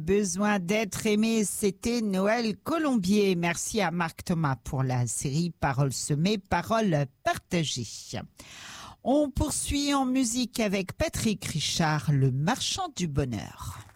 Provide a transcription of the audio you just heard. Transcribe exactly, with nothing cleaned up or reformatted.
Besoin d'être aimé, c'était Noël Colombier. Merci à Marc Thomas pour la série Paroles semées, paroles partagées. On poursuit en musique avec Patrick Richard, le marchand du bonheur.